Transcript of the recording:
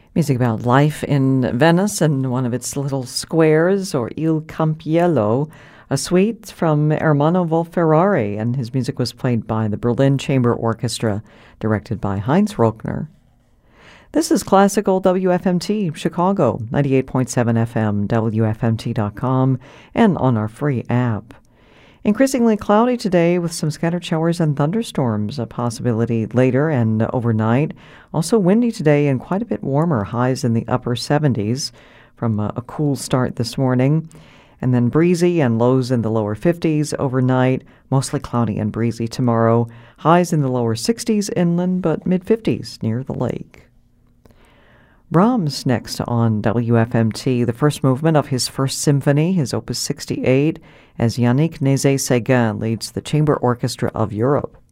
Music about life in Venice and one of its little squares, or Il Campiello, a suite from Ermanno Wolf-Ferrari, and his music was played by the Berlin Chamber Orchestra, directed by Heinz Rochner. This is Classical WFMT, Chicago, 98.7 FM, WFMT.com, and on our free app. Increasingly cloudy today with some scattered showers and thunderstorms, a possibility later and overnight. Also windy today and quite a bit warmer, highs in the upper 70s from a cool start this morning. And then breezy and lows in the lower 50s overnight, mostly cloudy and breezy tomorrow. Highs in the lower 60s inland, but mid-50s near the lake. Brahms next on WFMT, the first movement of his First Symphony, his Opus 68, as Yannick Nézet-Séguin leads the Chamber Orchestra of Europe.